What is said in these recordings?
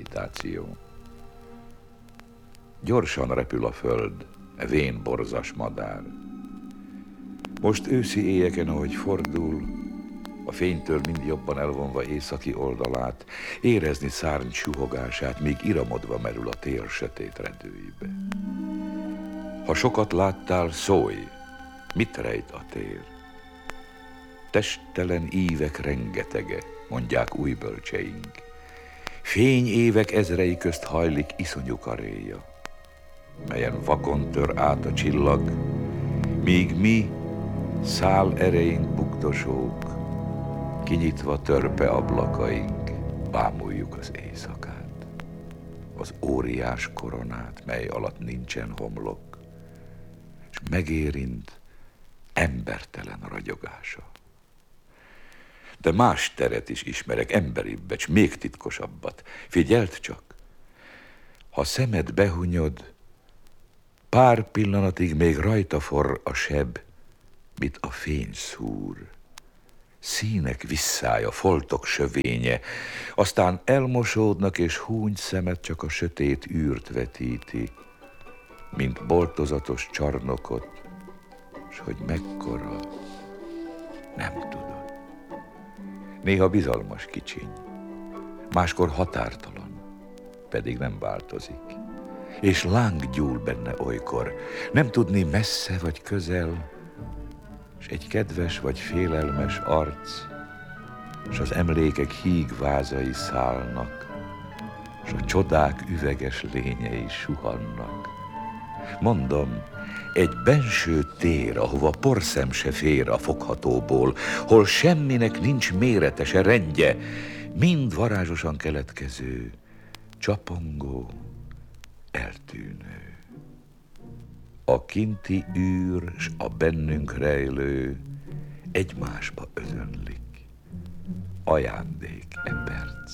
meditáció. Gyorsan repül a föld, vén borzas madár. Most őszi éjeken, ahogy fordul, a fénytől mind jobban elvonva északi oldalát, érezni szárny suhogását, míg iramodva merül a tél sötét redőibe. Ha sokat láttál, szólj, mit rejt a tér? Testtelen ívek rengetege, mondják új bölcseink. Fényévek ezrei közt hajlik iszonyú karéja, melyen vakon tör át a csillag, míg mi, szál ereink bukdosók, kinyitva törpe ablakaink, bámuljuk az éjszakát, az óriás koronát, mely alatt nincsen homlok, és megérint embertelen ragyogása. De más teret is ismerek, emberibbet, s még titkosabbat. Figyeld csak, ha szemed behunyod, pár pillanatig még rajta forr a seb, mit a fény szúr. Színek visszája, foltok sövénye, aztán elmosódnak, és húny szemed csak a sötét űrt vetíti, mint boltozatos csarnokot, s hogy mekkora, nem tudod. Néha bizalmas kicsiny, máskor határtalan, pedig nem változik. És láng gyúl benne olykor, nem tudni messze vagy közel, s egy kedves vagy félelmes arc, s az emlékek híg vázai szállnak, s a csodák üveges lényei suhannak. Mondom, egy benső tér, ahova porszem se fér a foghatóból, hol semminek nincs mérete se rendje, mind varázsosan keletkező, csapongó, eltűnő. A kinti űr s a bennünk rejlő egymásba özönlik. Ajándék e perc.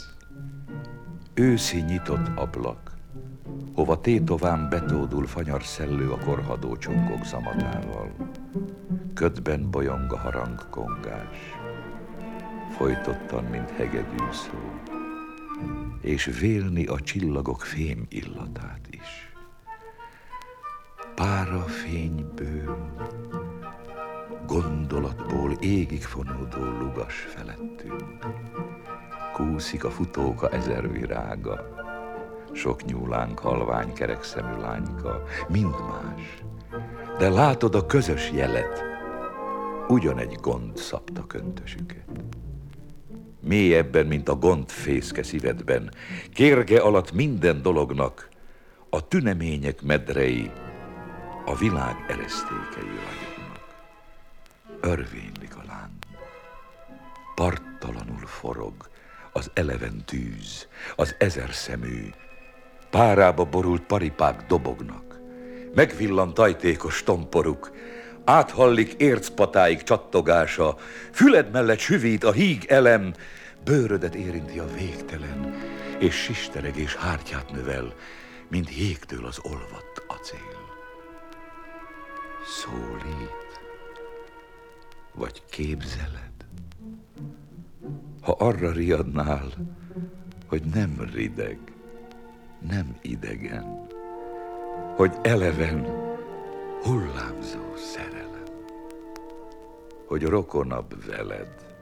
Őszi nyitott ablak, hova tétován betódul fanyar szellő a korhadó csongok zamatával. Ködben bolyong a harangkongás, folytottan, mint hegedű szó, és vélni a csillagok fém illatát is. Pára fényből, gondolatból égig fonódó lugas felettünk. Kúszik a futóka ezer virága, sok nyúlánk, halvány, kerekszemű lányka, mind más. De látod a közös jelet, ugyanegy gond szabta köntösüket. Mélyebben, mint a gond fészke szívedben, kérge alatt minden dolognak a tünemények medrei, a világ eresztékei ragyognak. Örvénylik a láng, parttalanul forog az eleven tűz, az ezer szemű, párába borult paripák dobognak, megvillant ajtékos tomporuk, áthallik ércpatáig csattogása, füled mellett süvít a híg elem, bőrödet érinti a végtelen, és sistereg hártyát növel, mint jégtől az olvadt acél. Szólít, vagy képzeled? Ha arra riadnál, hogy nem rideg, nem idegen, hogy eleven, hullámzó szerelem, hogy rokonabb veled,